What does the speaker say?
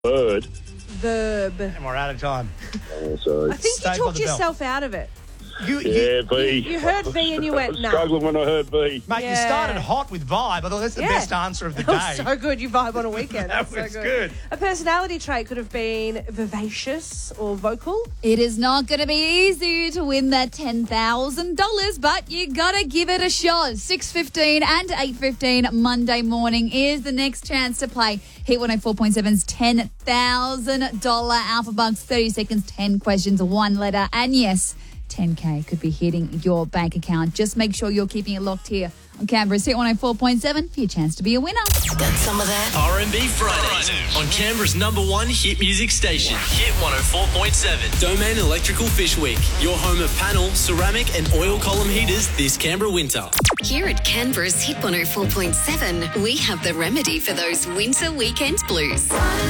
Bird. Verb. And we're out of time. Oh, sorry. I think Stay you by talked the bell. yourself out of it. Yeah, V. You heard V and you went, I no. was struggling when I heard V. Mate, you Yeah. started hot with vibe. I thought that's the Yeah. best answer of the day. That was so good. You vibe on a weekend. That That's so was good. A personality trait could have been vivacious or vocal. It is not going to be easy to win that $10,000, but you got to give it a shot. 6:15 and 8:15 Monday morning is the next chance to play Hit 104.7's $10,000 Alpha Bucks. 30 seconds, 10 questions, 1 letter. And yes, 10K could be hitting your bank account. Just make sure you're keeping it locked here on Canberra's Hit 104.7 for your chance to be a winner. Got some of that? R&B Fridays on Canberra's #1 hit music station, Hit 104.7. Domain Electrical Fish Week, your home of panel, ceramic and oil column heaters this Canberra winter. Here at Canberra's Hit 104.7, we have the remedy for those winter weekend blues.